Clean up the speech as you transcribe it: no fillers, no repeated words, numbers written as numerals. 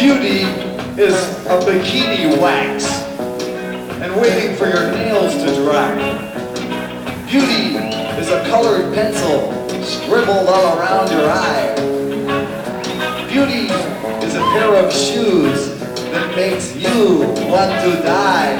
Beauty is a bikini wax and waiting for your nails to dry. Beauty is a colored pencil scribbled all around your eye. Beauty is a pair of shoes that makes you want to die.